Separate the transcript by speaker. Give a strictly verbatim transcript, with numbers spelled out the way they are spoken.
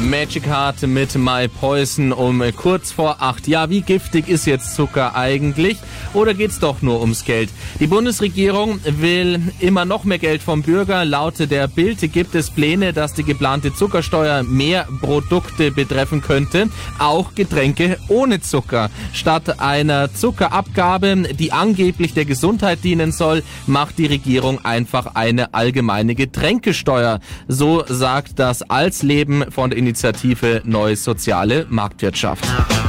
Speaker 1: Magic Heart mit My Poison um kurz vor acht. Ja, wie giftig ist jetzt Zucker eigentlich? Oder geht's doch nur ums Geld? Die Bundesregierung will immer noch mehr Geld vom Bürger. Laut der Bild gibt es Pläne, dass die geplante Zuckersteuer mehr Produkte betreffen könnte. Auch Getränke ohne Zucker. Statt einer Zuckerabgabe, die angeblich der Gesundheit dienen soll, macht die Regierung einfach eine allgemeine Getränkesteuer. So sagt das Alsleben von der Initiative Neue Soziale Marktwirtschaft.